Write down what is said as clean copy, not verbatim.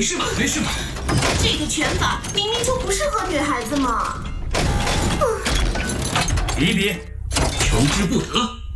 事吧，没事吧？ 这个拳法明明就不适合女孩子嘛！ 比比，求之不得。